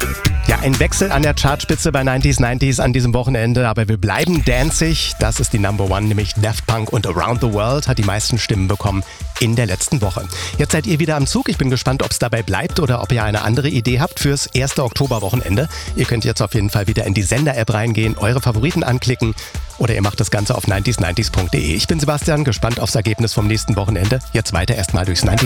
Ja, ein Wechsel an der Chartspitze bei 90s an diesem Wochenende, aber wir bleiben danzig. Das ist die Number One, nämlich Daft Punk und Around the World hat die meisten Stimmen bekommen in der letzten Woche. Jetzt seid ihr wieder am Zug. Ich bin gespannt, ob es dabei bleibt oder ob ihr eine andere Idee habt fürs 1. Oktoberwochenende. Ihr könnt jetzt auf jeden Fall wieder in die Sender-App reingehen, eure Favoriten anklicken oder ihr macht das Ganze auf 90s90s.de. Ich bin Sebastian, gespannt aufs Ergebnis vom nächsten Wochenende. Jetzt weiter erstmal durchs 90s.